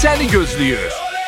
səni gözləyir.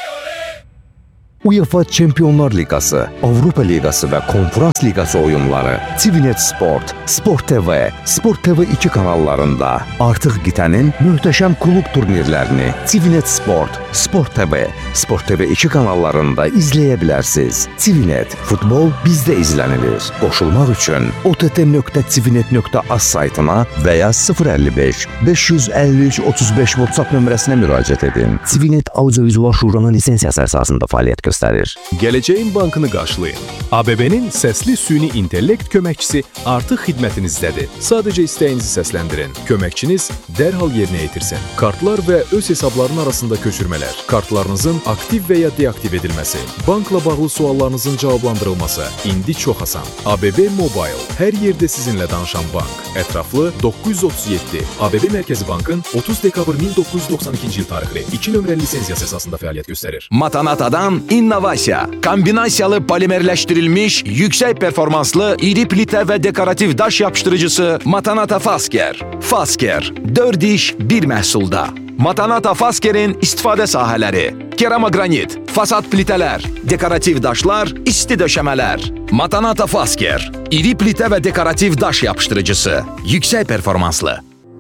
UEFA Çempionlar Liqası, Avropa Liqası və Konferans Liqası oyunları TVNet Sport, Sport TV, Sport TV 2 kanallarında. Artıq qitənin möhtəşəm klub turnirlərini TVNet Sport, Sport TV, Sport TV 2 kanallarında izləyə bilərsiniz. TVNet, futbol bizdə izlənilir. Qoşulmaq üçün ott.tvnet.az saytına və ya 055 553 35 WhatsApp nömrəsinə müraciət edin. TVNet Audiovizual Şuranın lisensiyası əsasında fəaliyyət göstərir. Gələcəyin bankını qarşılayın. ABB-nin səsli süni intellekt köməkçisi artıq xidmətinizdədir. Sadəcə istəyinizi səsləndirin. Köməkçiniz dərhal yerinə yetirsin. Kartlar və öz hesabların arasında köçürmələr, kartlarınızın aktiv və ya deaktiv edilməsi, bankla bağlı suallarınızın cavablandırılması indi çox asan. ABB Mobile, hər yerdə sizinlə danışan bank. Ətraflı 937. ABB Mərkəzi Bankın 30 dekabr 1992-ci il tarixli 2 nömrəli lisensiyası əsasında fəaliyyət göstərir. Matanatadan innovasiya, kombinasiyalı polimerləşdirilmiş, yüksək performanslı, iri plitə və dekorativ daş yapışdırıcısı Matanata Fasker. Fasker, 4 iş, 1 məhsulda. Matanata Fasker'in istifadə sahələri: keramogranit, fasad plitələr, dekorativ daşlar, isti döşəmələr. Matanata Fasker, iri plitə və dekorativ daş yapışdırıcısı, yüksək performanslı.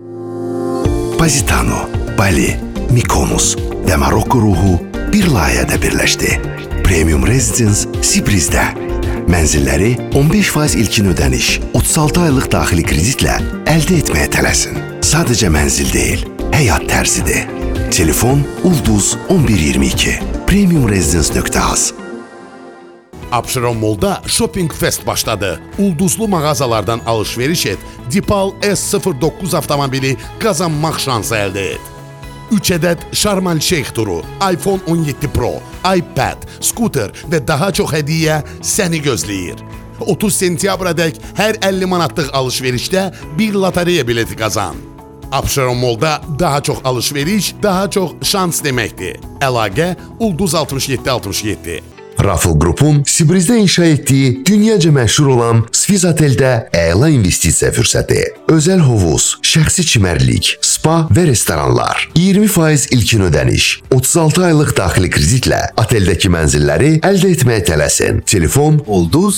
Positano, Bali, Mykonos və Marokko ruhu bir layihədə birləşdi. Premium Residence Sibrizdə. Mənzilləri 15% ilkin ödəniş, 36 aylıq daxili kreditlə əldə etməyə tələsin. Sadəcə mənzil deyil, həyat tərzidir. Telefon Ulduz 1122. premiumresidence.az. Abşeron Mall'da Shopping Fest başladı. Ulduzlu mağazalardan alışveriş et, Dipal S09 avtomobili qazanmaq şansı əldə et. 3 ədəd Şarm El-Şeyx turu, iPhone 17 Pro, iPad, skuter və daha çox hədiyyə səni gözləyir. 30 sentyabradək hər 50 manatlıq alışverişdə bir lotereya bileti qazan. Abşeron Mall'da daha çox alışveriş, daha çox şans deməkdir. Əlaqə Ulduz 6767. Raffle Group'un Sibrizdə inşa etdiyi dünyaca məşhur olan Swiss Oteldə əla investisiya fürsəti. Özəl hovuz, şəxsi çimərlik, spa və restoranlar, 20% ilkin ödəniş, 36 aylıq daxili kreditlə oteldəki mənzilləri əldə etməyə tələsin. Telefon Ulduz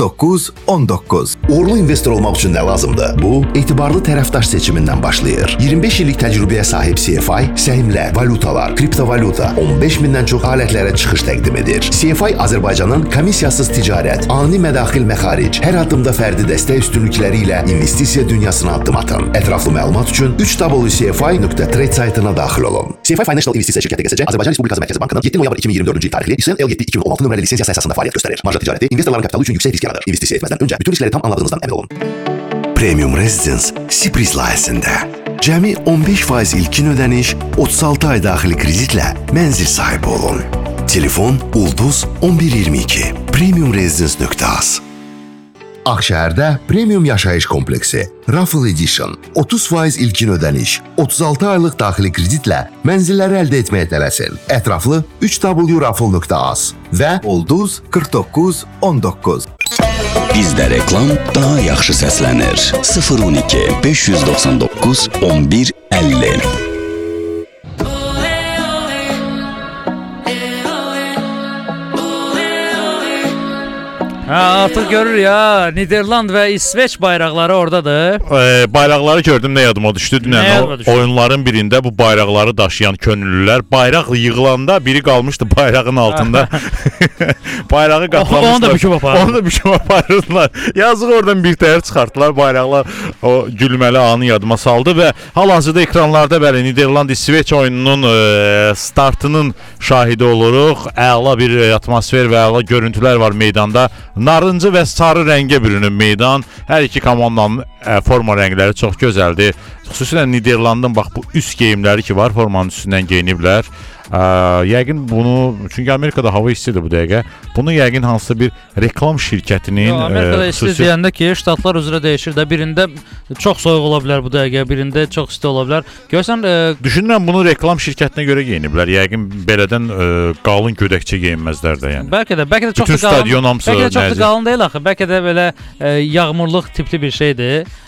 4919. Uğurlu investor olmaq üçün nə lazımdır? Bu, etibarlı tərəfdaş seçimindən başlayır. 25 illik təcrübəyə sahib CFI, səhimlər, valutalar, kriptovalyuta, 15 mindən çox alətlərə çıxış təqdim edir. CFI Azərbaycanın komissiyasız ticarət, ani mədaxil məxaric, hər addımda fərdi dəstək üstünlükləri ilə investisiya dünyasına addım atın. Ətraflı məlumat üçün www.cfi.trade saytına daxil olun. CFI Financial İnvestisiya şirkəti QSC Azərbaycan Respublikası Mərkəzi Bankının 7 noyabr 2024-cü il tarixli İSN L7-2016 nömrəli lisensiyası əsasında fəaliyyət göstərir. Marja ticarəti investorların kapitalı üçün yüksək risk yaradır. İnvestisiya etməzdən öncə bütün riskləri tam anladığınızdan əmin olun. Premium Residence Sibriz layihəsində cəmi 15% ilkin ödəniş, 36 ay daxili kreditlə mənzil sahibi olun. Telefon Ulduz 1122. premiumresidence.az. Ağşəhərdə Premium Yaşayış Kompleksi Raffle Edition 30% ilkin ödəniş, 36 aylıq daxili kreditlə mənzilləri əldə etməyə tələsin. Ətraflı www.raffle.az və Ulduz 4919. Bizdə reklam daha yaxşı səslənir. 012 599 11 50. Artıq görür ya, Niderland və İsveç bayraqları oradadır. Bayraqları gördüm, nə yadıma düşdü. Oyunların birində bu bayraqları daşıyan könüllülər bayraq yığılanda biri qalmışdı bayrağın altında. Bayrağı qatlamışlar. Onu da büküb aparırlar. Onu da büküb aparırlar. Yazıq oradan bir təhər çıxartdılar bayraqlar. O gülməli anı yadıma saldı və hal-hazırda ekranlarda bəli Niderland İsveç oyununun startının şahidi oluruq. Əla bir atmosfer və əla görüntülər var meydanda. Narıncı və sarı rəngə bürünür meydan. Hər iki komandanın forma rəngləri çox gözəldir. Xüsusilə Niderlandın bax bu üst geyimləri ki var, formanın üstündən geyiniblər. Yəqin bunu, çünki Amerikada hava istidir bu dəqiqə. Bunu yəqin hansısa bir reklam şirkətinin Amerikada isti deyəndə ki, ştatlar üzrə dəyişir də. Birində çox soyuq ola bilər bu dəqiqə, birində çox isti ola bilər. Görsən, düşünürəm bunu reklam şirkətinə görə geyiniblər. Yəqin belədən qalın gödəkçə geyinməzlər də yəni. Bəlkə də çox da qalın. Bəlkə də çox da qalın deyil axı. Bəlkə də belə yağmurluq tipli bir şeydir.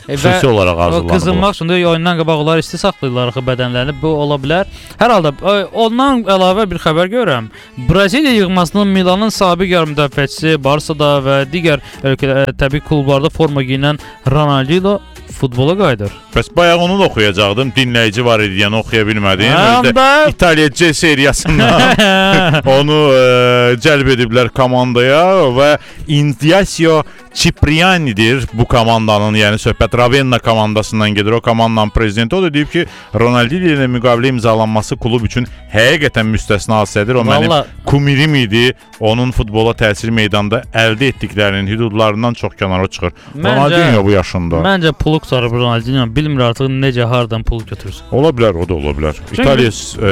xüsusi olaraq hazırlanıb. Qızınmaq üçün də oyundan qabaq onlar isti saxlayırlar axı bədənlərini. Bu ola bilər. Hər halda ondan əlavə bir xəbər görürəm. Braziliya yığmasının Milanın sabiq yarım müdafiəçisi, Barsada və digər təbii klublarda forma geyinən Ronaldinho futbola qayıdır. Bəs bayaq onu da oxuyacaqdım. Dinləyici var idi, yəni oxuya bilmədim. İtaliya C seriyasından onu cəlb ediblər komandaya və Indiasio Cipriani'dir bu komandanın, yəni söhbət Ravenna komandasından gedir. O komandanın prezidenti o da deyib ki, Ronaldinho ilə müqavilə imzalanması klub üçün həqiqətən müstəsna hadisədir. O mənim kumirim idi. Onun futbola təsiri meydanda əldə etdiklərinin hüdudlarından çox kənara çıxır. Ronaldinho bu yaşında. Məncə pulu qurtarıb Ronaldinho. Bilmir artıq necə hardan pul götürsün. Ola bilər, o da ola bilər. İtaliya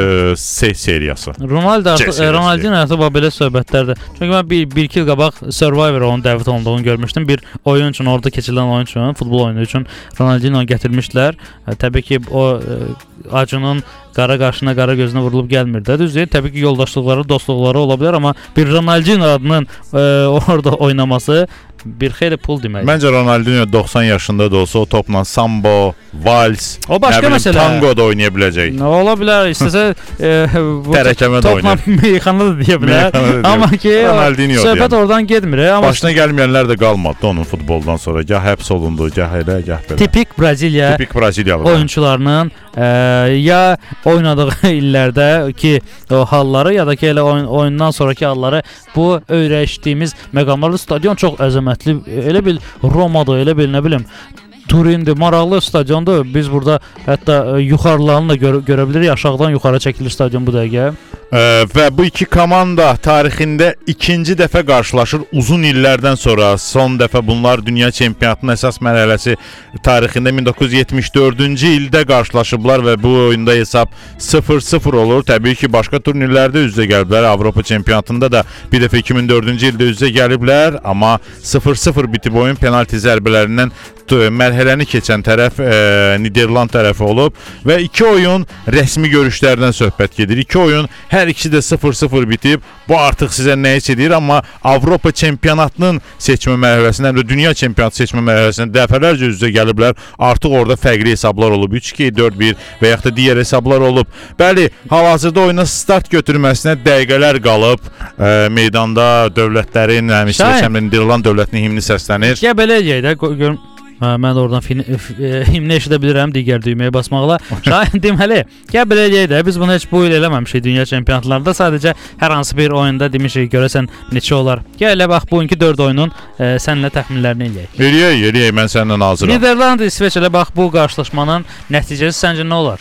C seriyası. Ronaldinho artıq belə söhbətlərdir. Çünki mən 1-2 il qabaq Survivor onun dəvət olunduğunu görmüşdüm. Bir oyun üçün, orada keçirilən oyun üçün, futbol oyunu üçün Ronaldinho gətirmişlər. Təbii ki, o Acunun qara qaşına, qara gözünə vurulub gəlmir də. Düzdür, təbii ki, yoldaşlıqları, dostluqları ola bilər, amma bir Ronaldinho adının orada oynaması bir xeyli pul deməkdir. Məncə Ronaldinho 90 yaşında da olsa o topla sambo, vals, o başqa məsələ. Tango da oynaya biləcək. Ola bilər, istəsə tərəkəmə də oynayır. Topla meyxana da deyə bilər. Amma ki, söhbət oradan getmir. Başına gəlməyənlər də qalmadı onun futboldan sonra. Gah həbs olundu, gah elə, gah belə. Tipik Braziliya oyunçularının ya oynadığı illərdə ki o halları ya da ki elə oyundan sonraki halları bu öyrəşdiyimiz məqamlarda stadion çox əzəmətli, elə bil Romadır, elə bil nə bilim Turindir, maraqlı stadiondur. Biz burada hətta yuxarılarını da görə bilirik. Aşağıdan yuxarı çəkilir stadion bu dəqiqə. Və bu iki komanda tarixində ikinci dəfə qarşılaşır uzun illərdən sonra. Son dəfə bunlar dünya çempionatının əsas mərhələsi tarixində 1974-cü ildə qarşılaşıblar və bu oyunda hesab 0-0 olur. Təbii ki, başqa turnirlərdə üz-üzə gəliblər. Avropa çempionatında da bir dəfə 2004-cü ildə üz-üzə gəliblər, amma 0-0 bitib oyun penalti zərbələrindən mərhələni keçən tərəf Niderland tərəfi olub və iki oyun rəsmi görüşlərdən söhbət gedir. İki oyun hər ikisi də 0-0 bitib. Bu artıq sizə nəyi edir, amma Avropa çempionatının seçmə mərhələsində, həm də dünya çempionatı seçmə mərhələsində dəfələrcə üz-üzə gəliblər. Artıq orada fərqli hesablar olub. 3-2, 4-1 və yaxud da digər hesablar olub. Bəli, hal-hazırda oyuna start götürməsinə dəqiqələr qalıb. Meydanda dövlətlərin, həm Niderland dövlətinin himni səslənir. Ya belə eləyək də, görüm. Mən oradan himni eşidə bilirəm digər düyməyə basmaqla. Şahin deməli, gəl belə eləyək də, biz bunu heç bu il eləməmişik dünya çempionatlarında. Sadəcə hər hansı bir oyunda demişik, görəsən neçə olar. Gəl elə bax, bugünkü 4 oyunun səninlə təxminlərini eləyək. Eləyək, mən səninlə hazıram. Niderland, İsveç elə bax, bu qarşılaşmanın nəticəsi səncə nə olar?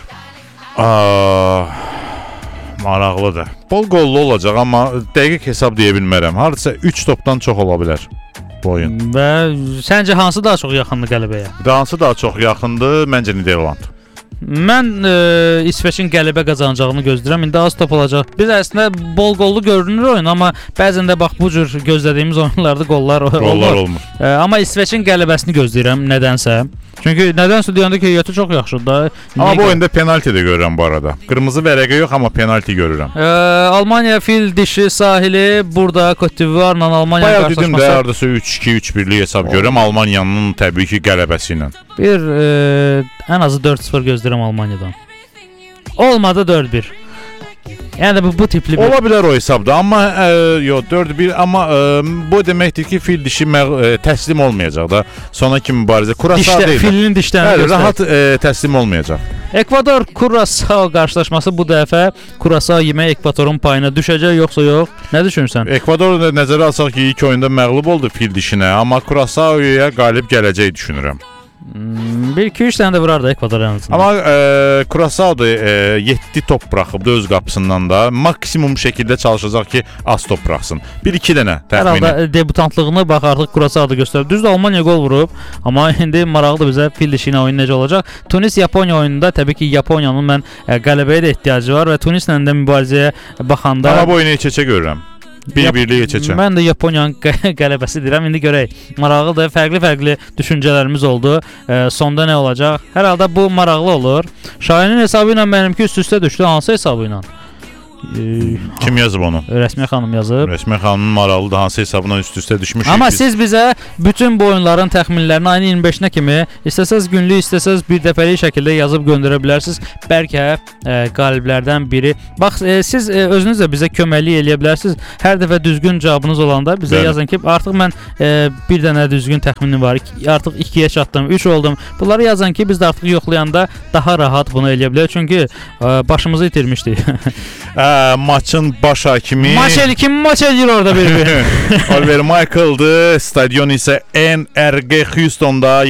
Maraqlıdır. Bol qollu olacaq, amma dəqiq hesab deyə bilmərəm. Hardasa 3 topdan çox ola bilər. Oyun. Və səncə hansı daha çox yaxındır qələbəyə? Hansı daha çox yaxındır? Məncə Niderland. Mən İsveçin qələbə qazanacağını gözləyirəm. İndi az top olacaq. Biz əslində bol qollu görünür oyun, amma bəzən də bax bu cür gözlədiyimiz oyunlarda qollar olmur. Amma İsveçin qələbəsini gözləyirəm nədənsə. Çünki nədənsə deyəndə ki, heyəti çox yaxşıdır. Amma bu oyunda penalti də görürəm bu arada. Qırmızı vərəqə yox, amma penalti görürəm. Almaniya fil dişi sahili burada Côte d'Ivoire-la Almaniya qarşılaşması. Bayaq dedim də hardasa 3-2, 3-1-lik hesab görürəm Almaniyanın təbii ki qələbəsi ilə. Bir ən azı 4-0 gözləyirəm Almaniyadan. Olmadı 4-1. Yəni bu tipli bir... Ola bilər o hesabda, amma 4-1, amma bu deməkdir ki, fil dişi təslim olmayacaq da. Sona kimi mübarizə. Kurasao deyil. Filinin dişlərini göstərir. Rahat təslim olmayacaq. Ekvador Kurasao qarşılaşması bu dəfə Kurasao yemək Ekvadorun payına düşəcək yoxsa yox? Nə düşünürsən? Ekvador nəzərə alsaq ki, ilk oyunda məğlub oldu fil dişinə, amma Kurasao'ya qalib gələcək düşünürəm. 1-2-3 dənə də vurar da Ekvador yanısında. Amma Kurasao da 7 top buraxıb öz qapısından da maksimum şəkildə çalışacaq ki, az top buraxsın. 1-2 dənə təxmini. Hər halda debutantlığını bax artıq Kurasao da göstərib. Düzdür, Almaniya gol vurub, amma indi maraqlı bizə fil dişi ilə oyun necə olacaq. Tunis-Yaponiya oyununda təbii ki, Yaponiyanın mən qələbəyə də ehtiyacı var və Tunislə də mübarizəyə baxanda... Amma bu oyunu heç-heçə görürəm. Bir-birliyə keçəcəm. Mən də Yaponiyanın qələbəsi deyirəm. İndi görək. Maraqlıdır. Fərqli düşüncələrimiz oldu. Sonda nə olacaq? Hər halda bu maraqlı olur. Şahinin hesabı ilə mənimki üst-üstə düşdü. Hansı hesabı ilə? Kim yazıb onu? Rəsmiyə xanım yazıb. Rəsmiyə xanımın maraqlıdır, hansı hesabına üst-üstə düşmüşük. Amma siz bizə bütün bu oyunların təxminlərini ayın 25-nə kimi istəsəz günlük, istəsəz bir dəfəlik şəkildə yazıb göndərə bilərsiniz. Bəlkə qaliblərdən biri. Bax, siz özünüz də bizə köməklik eləyə bilərsiniz. Hər dəfə düzgün cavabınız olanda bizə yazın ki, artıq mən bir dənə düzgün təxminim var. Artıq 2-yə çatdım, 3 oldum. Bunları yazın ki, biz də artıq yoxlayanda daha rahat bunu eləyə bilərik. Çünki başımızı itirmişdik. Maçın baş hakimi kim maç eləyir orada bir-bir? Oliver Michael'dı. Stadion isə NRG Houston'da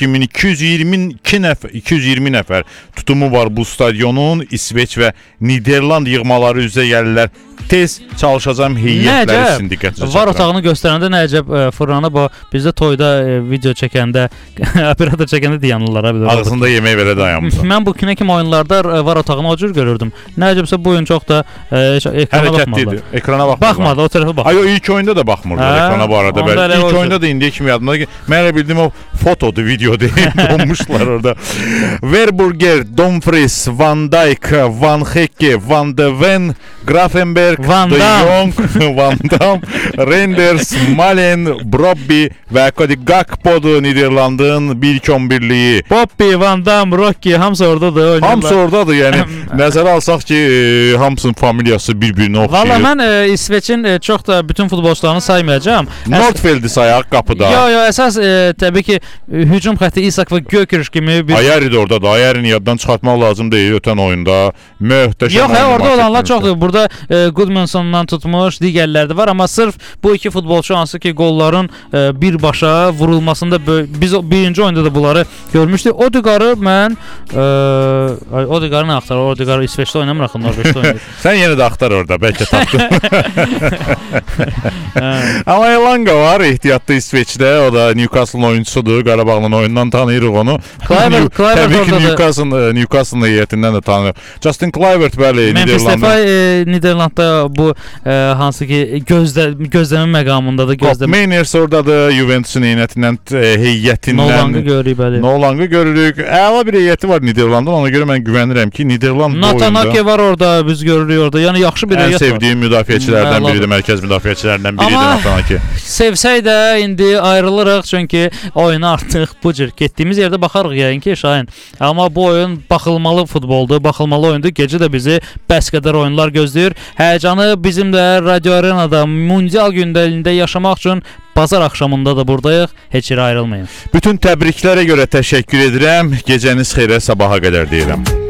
72.220 nəfər tutumu var bu stadionun. İsveç və Niderland yığmaları üzrə gəlirlər. Tez çalışacağım heyətləri üçün diqqət çəkirəm. Var otağını göstərəndə nə əcəb fırlanıb o bizdə toyda video çəkəndə, operator çəkəndə dayanırlar. Ağzında yemək belə dayanmışam. Mən bu kinə kimi oyunlarda var otağını o cür görürdüm. Nə əcəbsə bu oyun çox da ekrana baxmadılar. Ekrana baxmadı, o tərəfə baxmadı. Ay, o ilk oyunda da baxmırdı ekrana bu arada. İlk oyunda da indiyə kimi yadımda ki, mən elə bildim o fotodur, videodur. Donmuşlar orada. Verburger, Dumfries, Van Dijk, Van Hekke, Van de Ven, Grafenberg, De Jong, Van Dam, Renders, Malen, Brobby və Cody Gakpo'dur Niderlandın 1-2-11'liyi. Bobby, Van Dam, Rocky hamısı oradadır. Hamısı oradadır, yəni nəzərə alsaq ki, hamısının familiyası bir-birinə oxşayır. Valla mən İsveçin çox da bütün futbolçularını saymayacağım. Nordfeld'i sayaq qapıda. Yo, əsas təbii ki, hücum xətti İsak və Gökeriş kimi bir... Ayari də oradadır. Ayarini yaddan çıxartmaq lazım deyil ötən oyunda. Möhtəşəm. Yox, orada olanlar çoxdur. Burada Goodmansondan tutmuş, digərləri də var. Amma sırf bu iki futbolçu hansı ki, qolların birbaşa vurulmasında biz birinci oyunda da bunları görmüşdük. Odegaard'ı mən Odegaard'ı nə axtarır? Odegaard İsveçdə oynamır axı, Norveçdə oynayır. Sən yenə də axtar orada, bəlkə tapdın. Amma Elanga var ehtiyatlı İsveçdə. O da Newcastle oyuncusudur. Qarabağlı oyundan tanıyırıq onu. Təbii ki, Newcastle heyətindən də tanıyırıq. Justin Kluivert, bəli, Memphis Depay Niderlandda bu hansı ki gözləmə məqamındadır. Mainers oradadır, Juventus'un heyətindən. Nolang'ı görürük, bəli. Nolang'ı görürük. Əla bir heyəti var Niderlandın. Ona görə mən güvənirəm ki, Niderland bu oyunda... Natanake var orada, biz görürük orada. Yəni yaxşı bir heyət var. Ən sevdiyim müdafiəçilərdən biridir, mərkəz müdafiəçilərdən biridir Natanake. Sevsək də indi ayrılırıq, çünki oyuna artıq bu cür getdiyimiz yerdə baxarıq yəqin ki, Şahin. Amma bu oyun baxılmalı futboldur, baxılmalı oyundur. Gecə də bizi bəs qədər oyunlar gözləyir. Həyəcanı bizim də Radio Arenada mundial gündəliyində yaşamaq üçün bazar axşamında da buradayıq. Heç yerə ayrılmayın. Bütün təbriklərə görə təşəkkür edirəm. Gecəniz xeyrə, sabaha qədər deyirəm.